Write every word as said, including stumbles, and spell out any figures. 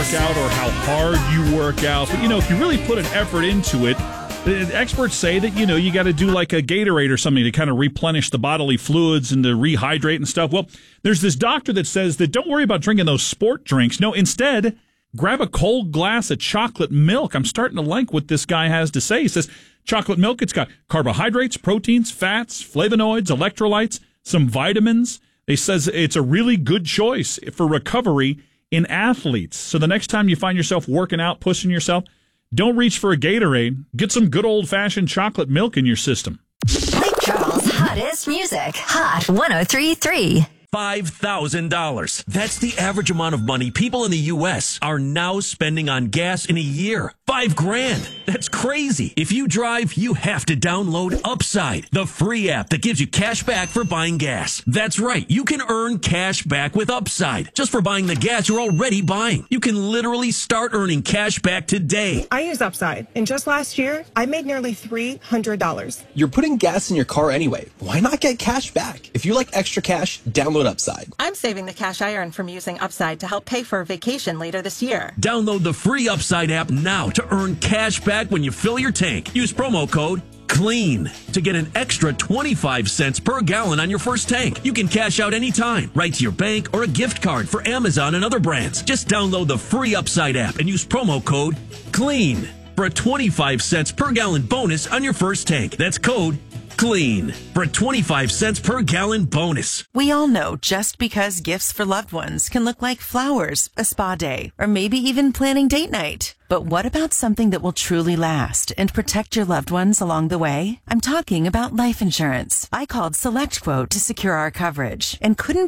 work out or how hard you work out. But, you know, if you really put an effort into it, the experts say that, you know, you got to do like a Gatorade or something to kind of replenish the bodily fluids and to rehydrate and stuff. Well, there's this doctor that says that don't worry about drinking those sport drinks. No, instead, grab a cold glass of chocolate milk. I'm starting to like what this guy has to say. He says chocolate milk, it's got carbohydrates, proteins, fats, flavonoids, electrolytes, some vitamins. He says it's a really good choice for recovery in athletes. So the next time you find yourself working out, pushing yourself, don't reach for a Gatorade. Get some good old-fashioned chocolate milk in your system. Lake Charles' hottest music. Hot one oh three point three. five thousand dollars. That's the average amount of money people in the U S are now spending on gas in a year. Five grand. That's crazy. If you drive, you have to download Upside, the free app that gives you cash back for buying gas. That's right. You can earn cash back with Upside just for buying the gas you're already buying. You can literally start earning cash back today. I use Upside, and just last year, I made nearly three hundred dollars. You're putting gas in your car anyway. Why not get cash back? If you like extra cash, download Upside. I'm saving the cash I earn from using Upside to help pay for a vacation later this year. Download the free Upside app now to earn cash back when you fill your tank. Use promo code CLEAN to get an extra twenty-five cents per gallon on your first tank. You can cash out anytime, right to your bank or a gift card for Amazon and other brands. Just download the free Upside app and use promo code CLEAN for a twenty-five cents per gallon bonus on your first tank. That's code CLEAN for a twenty-five cents per gallon bonus. We all know just because gifts for loved ones can look like flowers, a spa day, or maybe even planning date night. But what about something that will truly last and protect your loved ones along the way? I'm talking about life insurance. I called SelectQuote to secure our coverage and couldn't